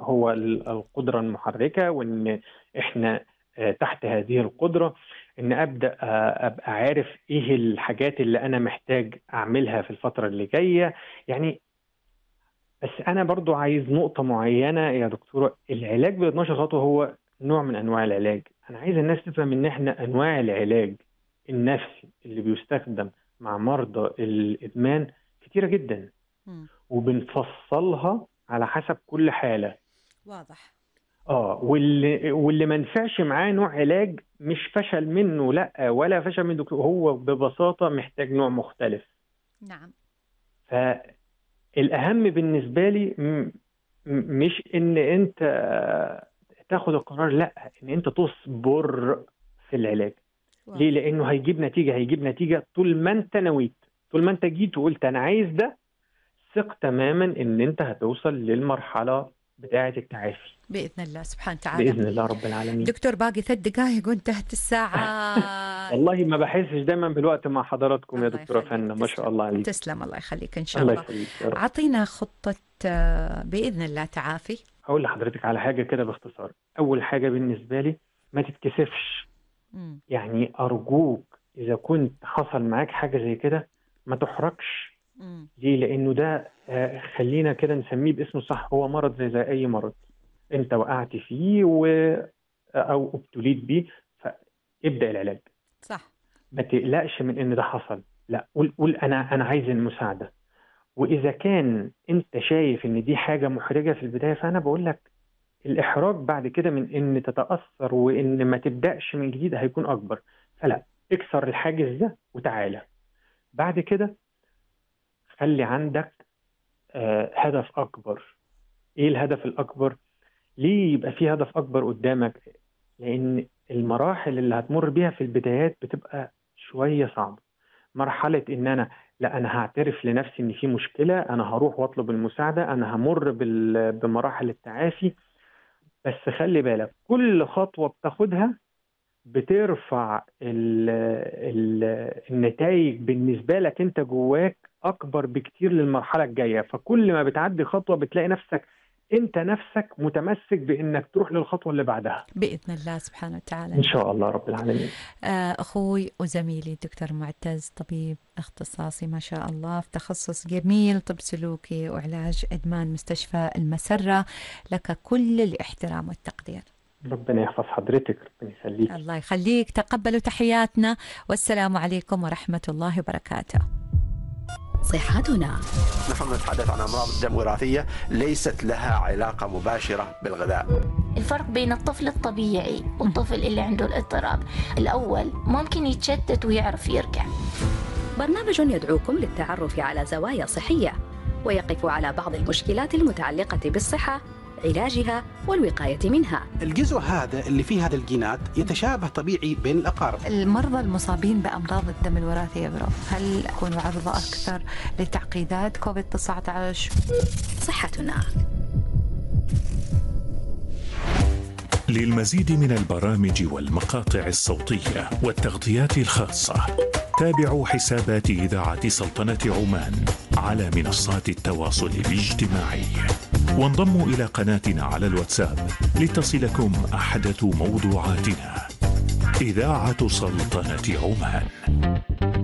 هو القدرة المحركة، وإن إحنا تحت هذه القدرة إن أبدأ أبقى عارف إيه الحاجات اللي أنا محتاج أعملها في الفترة اللي جاية يعني. بس أنا برضو عايز نقطة معينة يا دكتورة، العلاج بال 12 خطوة هو نوع من أنواع العلاج. أنا عايز الناس تفهم إن إحنا أنواع العلاج النفسي اللي بيستخدم مع مرضى الإدمان كتيرة جدا، مم. وبنفصلها على حسب كل حالة. واضح. واللي ما نفعش معاه نوع علاج مش فشل منه، لا، ولا فشل من دكتور، هو ببساطة محتاج نوع مختلف. نعم. فالأهم بالنسبة لي مش ان انت تاخد القرار، لا، ان انت تصبر في العلاج. ليه؟ واضح. لانه هيجيب نتيجة طول ما انت نويت، طول ما انت جيت وقلت انا عايز ده، ثق تماما ان انت هتوصل للمرحلة بتاعة التعافي بإذن الله سبحانه وتعالى. بإذن الله رب العالمين. دكتور باقي 3 دقائق وانتهت الساعة. والله ما بحسش دايما بالوقت مع حضراتكم يا الله دكتورة يخليك، فنة، ما شاء الله عليك. تسلم الله يخليك إن شاء الله الله. يخليك يا رب. أعطينا خطة بإذن الله تعافي. هقول لحضرتك على حاجة كده باختصار. أول حاجة بالنسبة لي، ما تتكسفش. يعني أرجوك إذا كنت حصل معاك حاجة زي كده ما تحركش. ليه؟ لأنه ده خلينا كده نسميه باسمه صح، هو مرض زي أي مرض أنت وقعت فيه أو ابتليت بيه، فابدأ العلاج. صح. ما تقلقش من إن ده حصل، لا، قول أنا عايز المساعدة. وإذا كان أنت شايف إن دي حاجة محرجة في البداية، فأنا بقول لك الإحراج بعد كده من إن تتأثر وإن ما تبدأش من جديد هيكون أكبر. فلا، اكسر الحاجز ده وتعالى. بعد كده خلي عندك هدف أكبر. إيه الهدف الأكبر؟ ليه يبقى في هدف أكبر قدامك؟ لأن المراحل اللي هتمر بيها في البدايات بتبقى شوية صعبة. مرحلة إن أنا هعترف لنفسي إن في مشكلة، أنا هروح وأطلب المساعدة، أنا همر بمراحل التعافي. بس خلي بالك كل خطوة بتاخدها بترفع النتائج بالنسبة لك انت جواك اكبر بكتير للمرحلة الجاية. فكل ما بتعدي خطوة بتلاقي نفسك انت نفسك متمسك بانك تروح للخطوة اللي بعدها بإذن الله سبحانه وتعالى. ان شاء الله رب العالمين. أخوي وزميلي دكتور معتز، طبيب اختصاصي ما شاء الله في تخصص جميل، طب سلوكي وعلاج إدمان، مستشفى المسرة، لك كل الاحترام والتقدير. ربنا يحفظ حضرتك، ربنا يخليك. الله يخليك. تقبلوا تحياتنا، والسلام عليكم ورحمة الله وبركاته. صحتنا. نحن نتحدث عن أمراض دم وراثية ليست لها علاقة مباشرة بالغذاء. الفرق بين الطفل الطبيعي والطفل اللي عنده الاضطراب، الأول ممكن يتشتت ويعرف يرجع. برنامج يدعوكم للتعرف على زوايا صحية، ويقف على بعض المشكلات المتعلقة بالصحة، علاجها والوقاية منها. الجزء هذا اللي فيه هذا الجينات يتشابه طبيعي بين الأقارب. المرضى المصابين بأمراض الدم الوراثية هل يكونوا عرضة أكثر لتعقيدات كوفيد-19؟ صحتنا. للمزيد من البرامج والمقاطع الصوتية والتغطيات الخاصة، تابعوا حسابات إذاعة سلطنة عمان على منصات التواصل الاجتماعي، وانضموا إلى قناتنا على الواتساب لتصلكم أحدث موضوعاتنا. إذاعة سلطنة عمان.